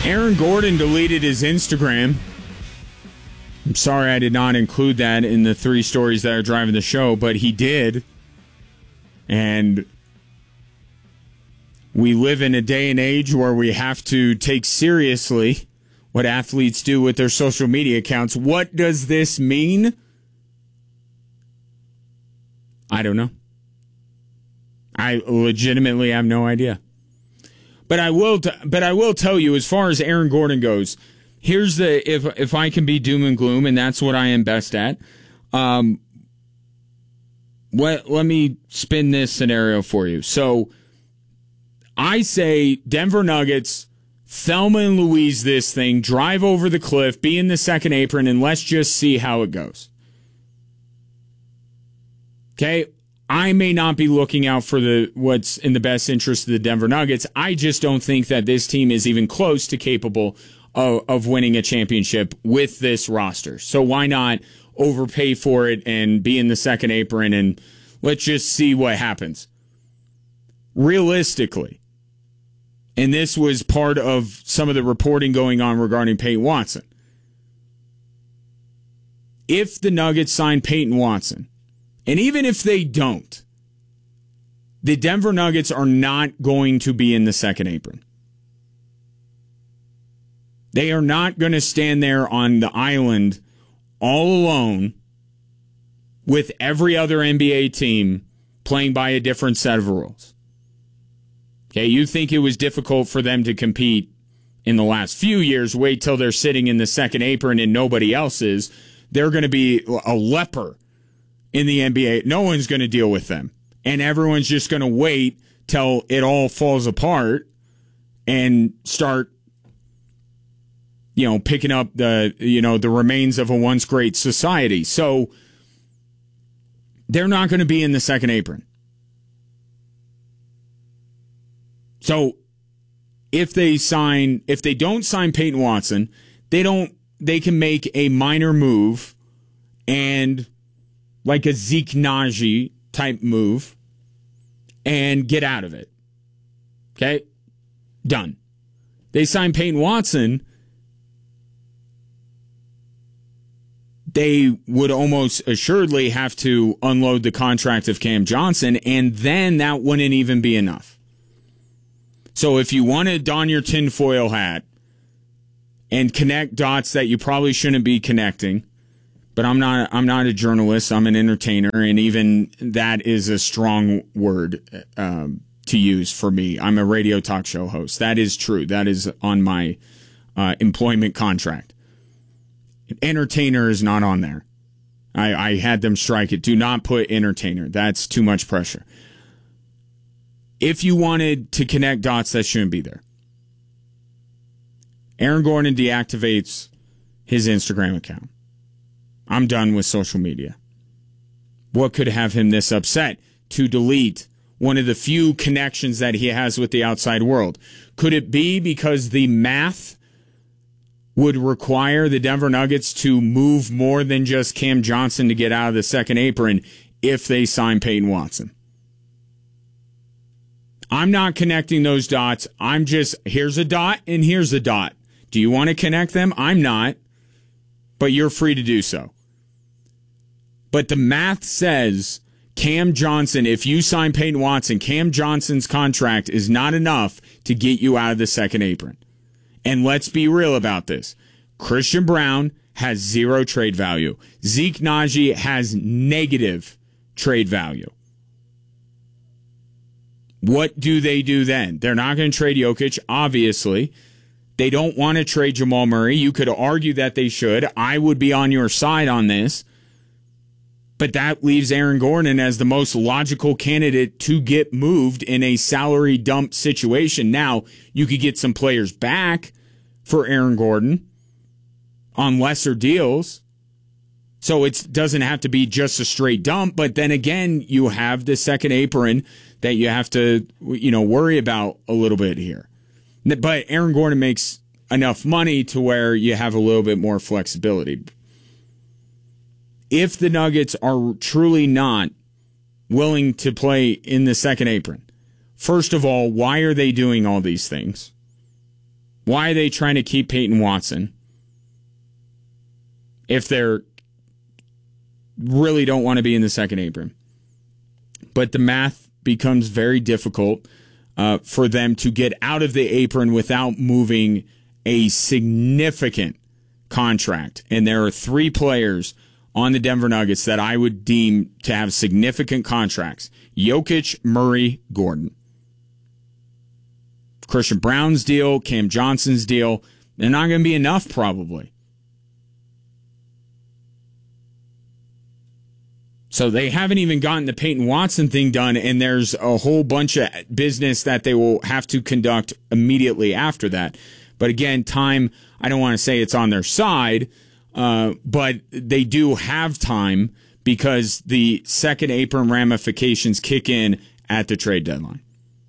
Aaron Gordon deleted his Instagram. I'm sorry I did not include that in the 3 stories that are driving the show, but he did. And we live in a day and age where we have to take seriously what athletes do with their social media accounts. What does this mean? I don't know. I legitimately have no idea. But I will tell you, as far as Aaron Gordon goes, here's the if I can be doom and gloom, and that's what I am best at. Let me spin this scenario for you. So I say Denver Nuggets, Thelma and Louise this thing, drive over the cliff, be in the second apron, and let's just see how it goes. Okay? I may not be looking out for what's in the best interest of the Denver Nuggets. I just don't think that this team is even close to capable of winning a championship with this roster. So why not overpay for it and be in the second apron, and let's just see what happens. Realistically, and this was part of some of the reporting going on regarding Peyton Watson. If the Nuggets sign Peyton Watson, and even if they don't, the Denver Nuggets are not going to be in the second apron. They are not going to stand there on the island all alone with every other NBA team playing by a different set of rules. Okay, you think it was difficult for them to compete in the last few years. Wait till they're sitting in the second apron and nobody else is. They're going to be a leper in the NBA. No one's going to deal with them. And everyone's just going to wait till it all falls apart and start, picking up the remains of a once great society. So they're not going to be in the second apron. So if they don't sign Peyton Watson, they can make a minor move and like a Zeke Naji type move and get out of it. Okay? Done. They sign Peyton Watson, they would almost assuredly have to unload the contract of Cam Johnson, and then that wouldn't even be enough. So if you want to don your tinfoil hat and connect dots that you probably shouldn't be connecting, but I'm not a journalist, I'm an entertainer, and even that is a strong word to use for me. I'm a radio talk show host. That is true. That is on my employment contract. Entertainer is not on there. I had them strike it. Do not put entertainer. That's too much pressure. If you wanted to connect dots, that shouldn't be there. Aaron Gordon deactivates his Instagram account. I'm done with social media. What could have him this upset to delete one of the few connections that he has with the outside world? Could it be because the math would require the Denver Nuggets to move more than just Cam Johnson to get out of the second apron if they sign Peyton Watson? I'm not connecting those dots. Here's a dot and here's a dot. Do you want to connect them? I'm not, but you're free to do so. But the math says Cam Johnson, if you sign Peyton Watson, Cam Johnson's contract is not enough to get you out of the second apron. And let's be real about this. Christian Brown has zero trade value. Zeke Naji has negative trade value. What do they do then? They're not going to trade Jokic, obviously. They don't want to trade Jamal Murray. You could argue that they should. I would be on your side on this. But that leaves Aaron Gordon as the most logical candidate to get moved in a salary dump situation. Now, you could get some players back for Aaron Gordon on lesser deals. So it doesn't have to be just a straight dump. But then again, you have the second apron that you have to, worry about a little bit here. But Aaron Gordon makes enough money to where you have a little bit more flexibility. If the Nuggets are truly not willing to play in the second apron, first of all, why are they doing all these things? Why are they trying to keep Peyton Watson if they're really don't want to be in the second apron? But the math becomes very difficult for them to get out of the apron without moving a significant contract. And there are 3 players on the Denver Nuggets that I would deem to have significant contracts: Jokic, Murray, Gordon. Christian Brown's deal, Cam Johnson's deal, they're not going to be enough probably. So they haven't even gotten the Peyton Watson thing done, and there's a whole bunch of business that they will have to conduct immediately after that. But again, time, I don't want to say it's on their side, but they do have time because the second apron ramifications kick in at the trade deadline.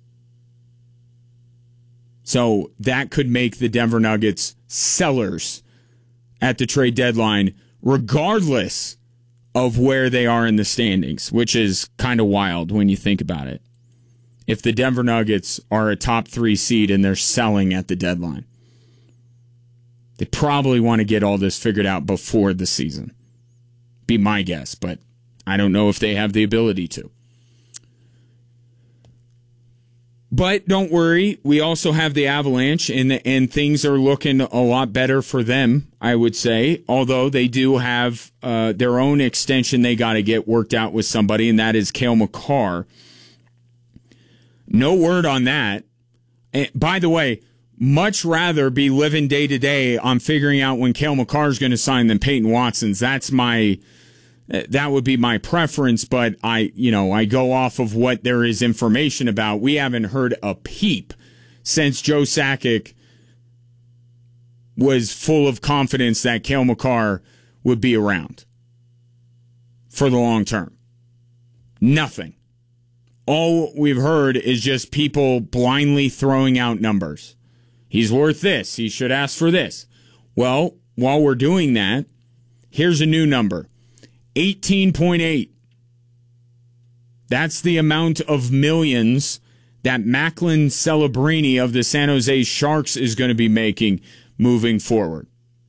So that could make the Denver Nuggets sellers at the trade deadline, regardless of where they are in the standings, which is kind of wild when you think about it. If the Denver Nuggets are a top 3 seed and they're selling at the deadline, they probably want to get all this figured out before the season. Be my guess, but I don't know if they have the ability to. But don't worry, we also have the Avalanche, and things are looking a lot better for them, I would say, although they do have their own extension they got to get worked out with somebody, and that is Cale Makar. No word on that. And by the way, much rather be living day to day on figuring out when Cale Makar is going to sign than Peyton Watson's. That would be my preference, but I go off of what there is information about. We haven't heard a peep since Joe Sakic was full of confidence that Cale Makar would be around for the long term. Nothing. All we've heard is just people blindly throwing out numbers. He's worth this. He should ask for this. Well, while we're doing that, here's a new number. 18.8. That's the amount of millions that Macklin Celebrini of the San Jose Sharks is going to be making moving forward.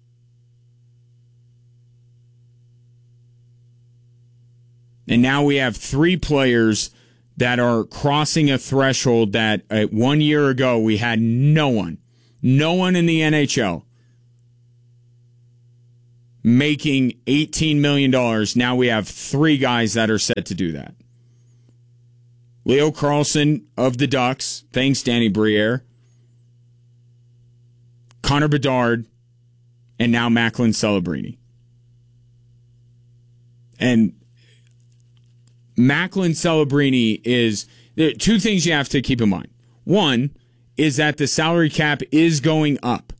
And now we have 3 players that are crossing a threshold that 1 year ago we had no one in the NHL making $18 million. Now we have 3 guys that are set to do that. Leo Carlsson of the Ducks, thanks Danny Briere, Connor Bedard, and now Macklin Celebrini. And Macklin Celebrini is, there are 2 things you have to keep in mind. One is that the salary cap is going up.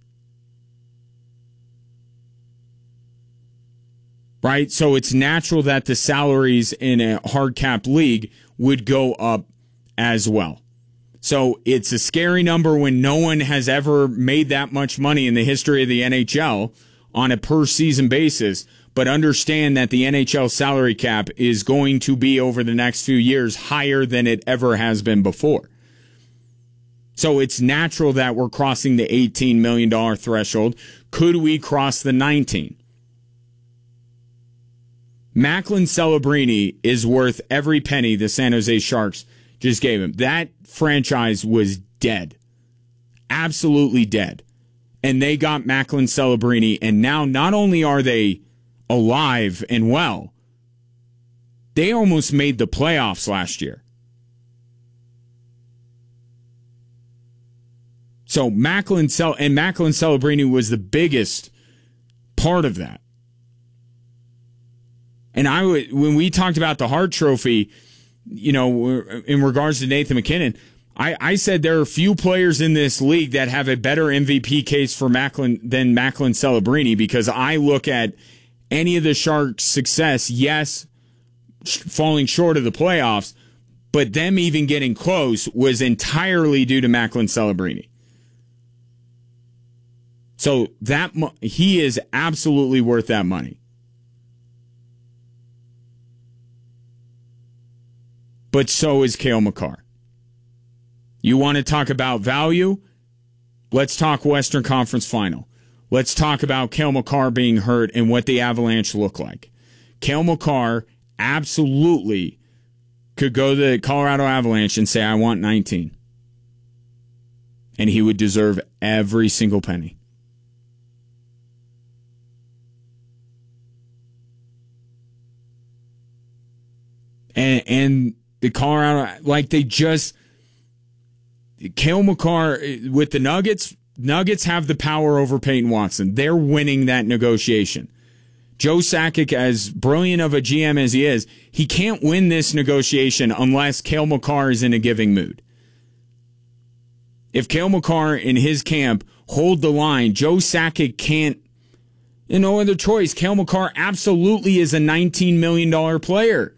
Right? So it's natural that the salaries in a hard cap league would go up as well. So it's a scary number when no one has ever made that much money in the history of the NHL on a per season basis. But understand that the NHL salary cap is going to be over the next few years higher than it ever has been before. So it's natural that we're crossing the $18 million threshold. Could we cross the 19? Macklin Celebrini is worth every penny the San Jose Sharks just gave him. That franchise was dead. Absolutely dead. And they got Macklin Celebrini, and now not only are they alive and well, they almost made the playoffs last year. So Macklin Celebrini was the biggest part of that. And when we talked about the Hart Trophy, in regards to Nathan MacKinnon, I said there are few players in this league that have a better MVP case for Macklin than Macklin Celebrini, because I look at any of the Sharks' success, yes, falling short of the playoffs, but them even getting close was entirely due to Macklin Celebrini. So he is absolutely worth that money. But so is Cale Makar. You want to talk about value? Let's talk Western Conference Final. Let's talk about Cale Makar being hurt and what the Avalanche look like. Cale Makar absolutely could go to the Colorado Avalanche and say, I want 19. And he would deserve every single penny. And the Colorado, like they just, Cale Makar with the Nuggets have the power over Peyton Watson. They're winning that negotiation. Joe Sakic, as brilliant of a GM as he is, he can't win this negotiation unless Cale Makar is in a giving mood. If Cale Makar and his camp hold the line, Joe Sakic can't, no other choice. Cale Makar absolutely is a $19 million player.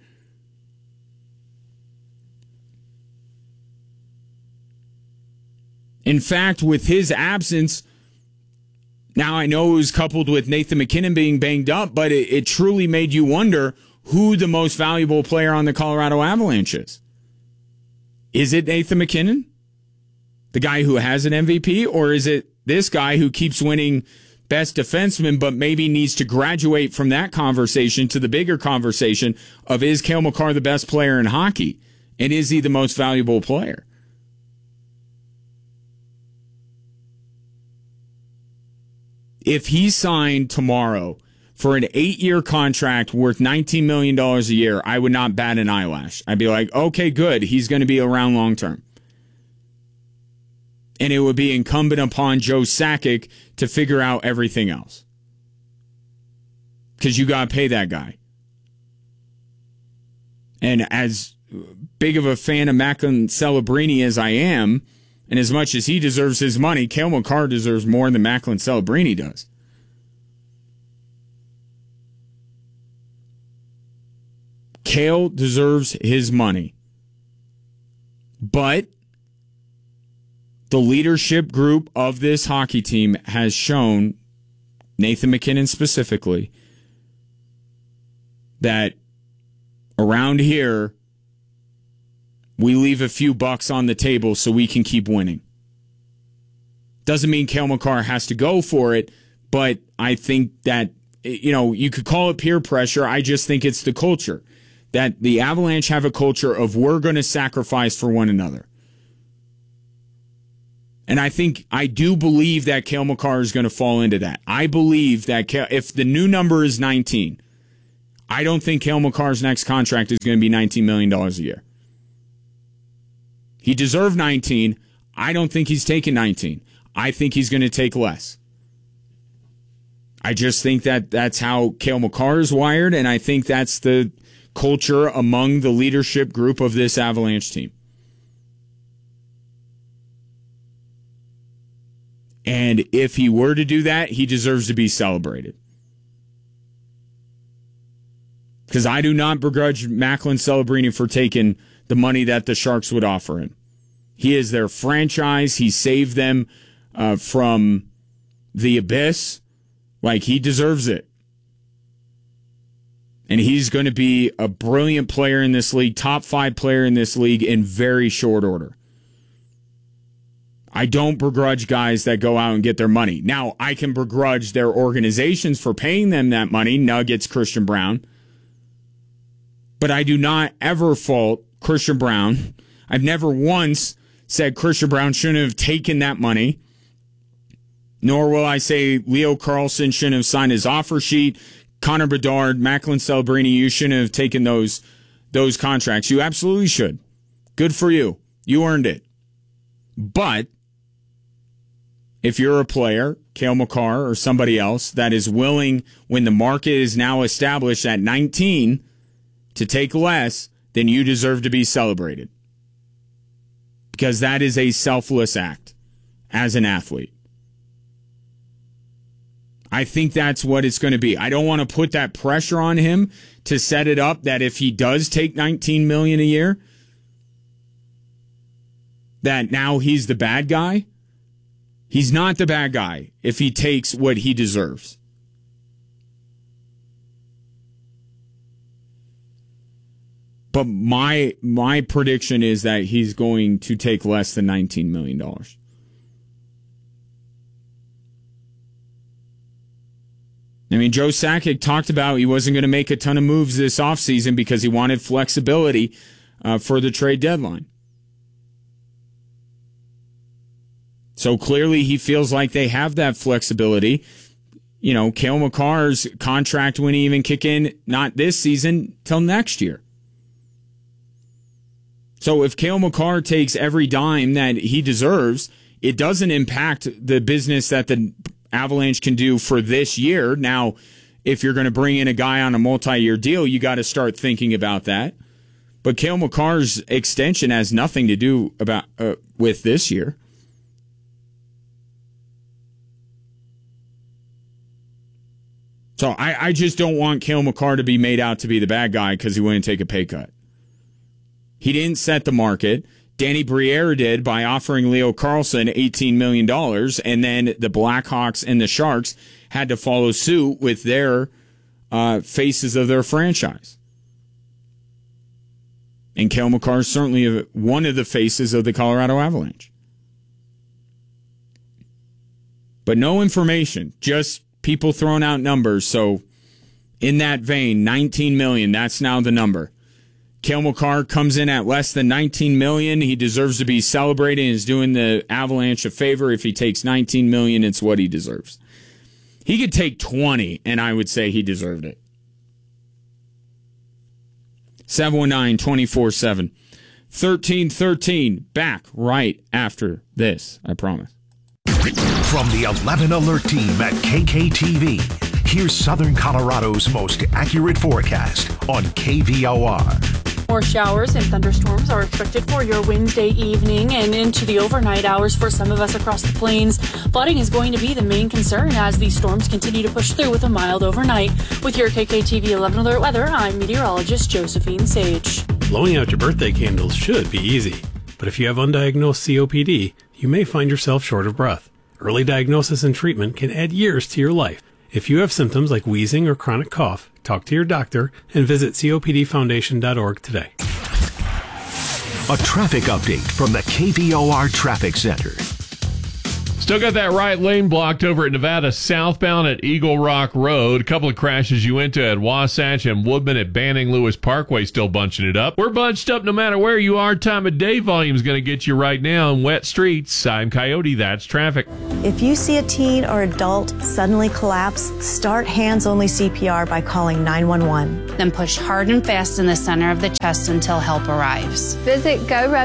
In fact, with his absence, now I know it was coupled with Nathan MacKinnon being banged up, but it truly made you wonder who the most valuable player on the Colorado Avalanche is. Is it Nathan MacKinnon, the guy who has an MVP, or is it this guy who keeps winning best defenseman but maybe needs to graduate from that conversation to the bigger conversation of is Cale Makar the best player in hockey, and is he the most valuable player? If he signed tomorrow for an 8-year contract worth $19 million a year, I would not bat an eyelash. I'd be like, okay, good. He's going to be around long term. And it would be incumbent upon Joe Sakic to figure out everything else. Because you got to pay that guy. And as big of a fan of Macklin Celebrini as I am, and as much as he deserves his money, Cale Makar deserves more than Macklin Celebrini does. Cale deserves his money. But the leadership group of this hockey team has shown, Nathan MacKinnon specifically, that around here, we leave a few bucks on the table so we can keep winning. Doesn't mean Cale Makar has to go for it, but I think that, you could call it peer pressure. I just think it's the culture. That the Avalanche have a culture of we're going to sacrifice for one another. And I do believe that Cale Makar is going to fall into that. I believe that if the new number is 19, I don't think Cale Makar's next contract is going to be $19 million a year. He deserved 19. I don't think he's taking 19. I think he's going to take less. I just think that that's how Cale Makar is wired, and I think that's the culture among the leadership group of this Avalanche team. And if he were to do that, he deserves to be celebrated. Because I do not begrudge Macklin Celebrini for taking the money that the Sharks would offer him. He is their franchise. He saved them from the abyss. Like, he deserves it. And he's going to be a brilliant player in this league, top 5 player in this league in very short order. I don't begrudge guys that go out and get their money. Now, I can begrudge their organizations for paying them that money, Nuggets, Christian Brown. But I do not ever fault Christian Brown. I've never once said Christian Brown shouldn't have taken that money. Nor will I say Leo Carlsson shouldn't have signed his offer sheet. Connor Bedard, Macklin Celebrini, you shouldn't have taken those contracts. You absolutely should. Good for you. You earned it. But if you're a player, Cale Makar or somebody else, that is willing, when the market is now established at 19, to take less, then you deserve to be celebrated. Because that is a selfless act as an athlete. I think that's what it's going to be. I don't want to put that pressure on him to set it up that if he does take $19 million a year, that now he's the bad guy. He's not the bad guy if he takes what he deserves. But my prediction is that he's going to take less than $19 million. mean, Joe Sakic talked about he wasn't going to make a ton of moves this offseason because he wanted flexibility for the trade deadline. So clearly he feels like they have that flexibility. You know, Cale Makar's contract wouldn't even kick in, not this season, till next year. So if Cale Makar takes every dime that he deserves, it doesn't impact the business that the Avalanche can do for this year. Now, if you're going to bring in a guy on a multi-year deal, you got to start thinking about that. But Cale Makar's extension has nothing to do about with this year. So I just don't want Cale Makar to be made out to be the bad guy because he wouldn't take a pay cut. He didn't set the market. Danny Briere did by offering Leo Carlsson $18 million, and then the Blackhawks and the Sharks had to follow suit with their faces of their franchise. And Cale Makar is certainly one of the faces of the Colorado Avalanche. But no information, just people throwing out numbers. So in that vein, $19 million, that's now the number. Cale Makar comes in at less than $19 million. He deserves to be celebrating and is doing the Avalanche a favor. If he takes $19 million, it's what he deserves. He could take 20, and I would say he deserved it. 719-24-7. 1313, back right after this, I promise. From the 11 Alert team at KKTV, here's Southern Colorado's most accurate forecast on KVOR. More showers and thunderstorms are expected for your Wednesday evening and into the overnight hours for some of us across the plains. Flooding is going to be the main concern as these storms continue to push through with a mild overnight. With your KKTV 11 Alert weather, I'm meteorologist Josephine Sage. Blowing out your birthday candles should be easy, but if you have undiagnosed COPD, you may find yourself short of breath. Early diagnosis and treatment can add years to your life. If you have symptoms like wheezing or chronic cough, talk to your doctor and visit copdfoundation.org today. A traffic update from the KVOR Traffic Center. Still got that right lane blocked over at Nevada southbound at Eagle Rock Road. A couple of crashes you went to at Wasatch and Woodman at Banning Lewis Parkway still bunching it up. We're bunched up no matter where you are. Time of day volume is going to get you right now in wet streets. I'm Coyote. That's traffic. If you see a teen or adult suddenly collapse, start hands-only CPR by calling 911. Then push hard and fast in the center of the chest until help arrives. Visit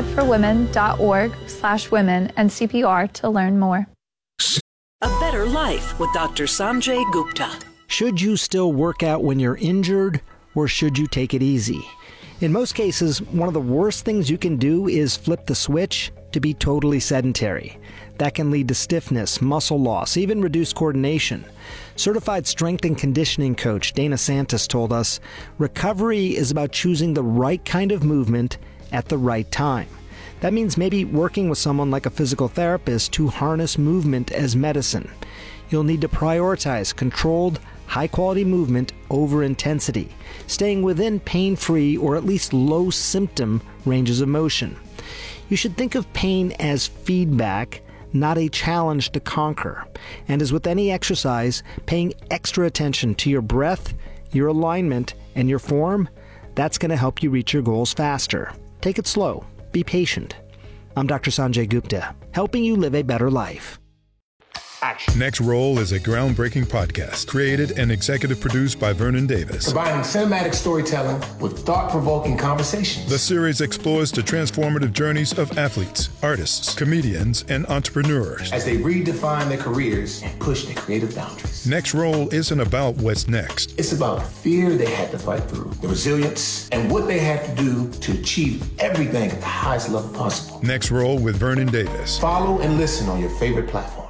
goredforwomen.org/women and CPR to learn more. A better life with Dr. Sanjay Gupta. Should you still work out when you're injured, or should you take it easy? In most cases, one of the worst things you can do is flip the switch to be totally sedentary. That can lead to stiffness, muscle loss, even reduced coordination. Certified strength and conditioning coach Dana Santos told us, recovery is about choosing the right kind of movement at the right time. That means maybe working with someone like a physical therapist to harness movement as medicine. You'll need to prioritize controlled, high-quality movement over intensity, staying within pain-free or at least low-symptom ranges of motion. You should think of pain as feedback, not a challenge to conquer. And as with any exercise, paying extra attention to your breath, your alignment, and your form, that's going to help you reach your goals faster. Take it slow. Be patient. I'm Dr. Sanjay Gupta, helping you live a better life. Next Roll is a groundbreaking podcast created and executive produced by Vernon Davis. Combining cinematic storytelling with thought-provoking conversations. The series explores the transformative journeys of athletes, artists, comedians, and entrepreneurs as they redefine their careers and push their creative boundaries. Next Roll isn't about what's next. It's about the fear they had to fight through, the resilience, and what they had to do to achieve everything at the highest level possible. Next Roll with Vernon Davis. Follow and listen on your favorite platform.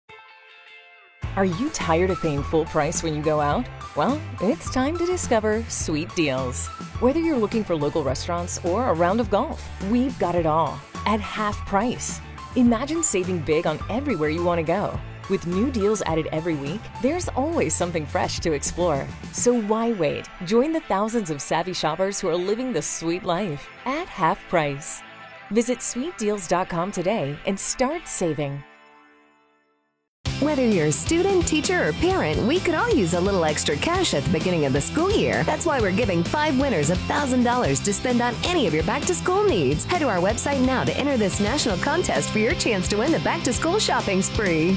Are you tired of paying full price when you go out? Well, it's time to discover Sweet Deals. Whether you're looking for local restaurants or a round of golf, we've got it all at half price. Imagine saving big on everywhere you want to go. With new deals added every week, there's always something fresh to explore. So why wait? Join the thousands of savvy shoppers who are living the sweet life at half price. Visit sweetdeals.com today and start saving. Whether you're a student, teacher, or parent, we could all use a little extra cash at the beginning of the school year. That's why we're giving 5 winners $1,000 to spend on any of your back-to-school needs. Head to our website now to enter this national contest for your chance to win the back-to-school shopping spree.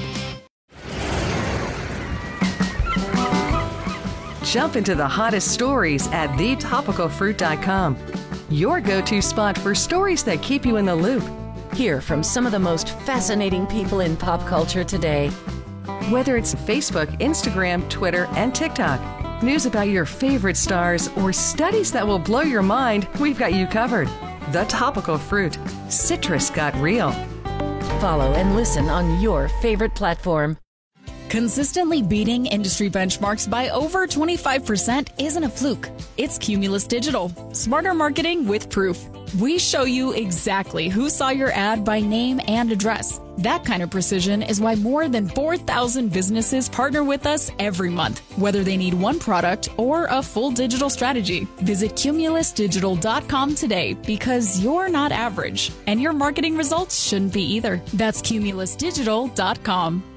Jump into the hottest stories at thetopicalfruit.com. Your go-to spot for stories that keep you in the loop. Hear from some of the most fascinating people in pop culture today. Whether it's Facebook, Instagram, Twitter, and TikTok, news about your favorite stars, or studies that will blow your mind, we've got you covered. The Topical Fruit. Citrus got real. Follow and listen on your favorite platform. Consistently beating industry benchmarks by over 25% isn't a fluke. It's Cumulus Digital. Smarter marketing with proof. We show you exactly who saw your ad by name and address. That kind of precision is why more than 4,000 businesses partner with us every month, whether they need one product or a full digital strategy. Visit cumulusdigital.com today because you're not average, and your marketing results shouldn't be either. That's cumulusdigital.com.